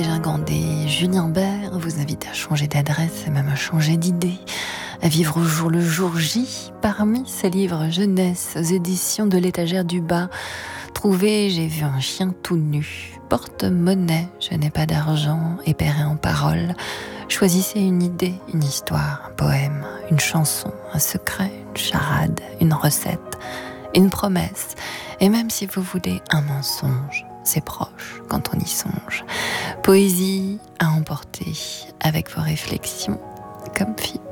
Gingandé, Julien Bert vous invite à changer d'adresse et même à changer d'idée, à vivre au jour le jour J. Parmi ces livres jeunesse aux éditions de l'étagère du bas, trouvez J'ai vu un chien tout nu, porte-monnaie, je n'ai pas d'argent, épéré en paroles. Choisissez une idée, une histoire, un poème, une chanson, un secret, une charade, une recette, une promesse, et même si vous voulez un mensonge, c'est proche quand on y songe. Poésie à emporter avec vos réflexions comme FIP.